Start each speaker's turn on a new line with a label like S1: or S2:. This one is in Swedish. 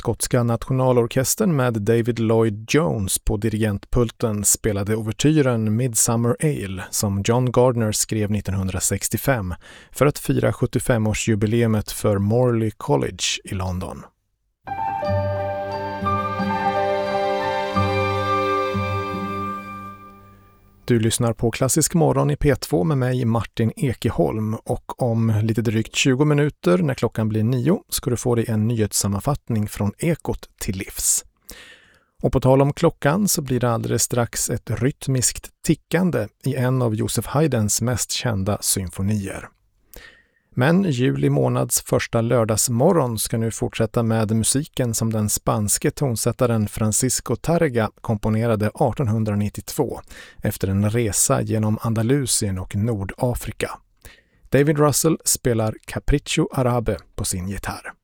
S1: skotska nationalorkestern med David Lloyd Jones på dirigentpulten spelade ouvertyren Midsummer Ale som John Gardner skrev 1965 för att fira 75-årsjubileumet för Morley College i London. Du lyssnar på Klassisk morgon i P2 med mig Martin Ekeholm, och om lite drygt 20 minuter när klockan blir 9 ska du få dig en nyhetssammanfattning från Ekot till livs. Och på tal om klockan så blir det alldeles strax ett rytmiskt tickande i en av Joseph Haydns mest kända symfonier. Men juli månads första lördagsmorgon ska nu fortsätta med musiken som den spanske tonsättaren Francisco Tárrega komponerade 1892 efter en resa genom Andalusien och Nordafrika. David Russell spelar Capriccio Arabe på sin gitarr.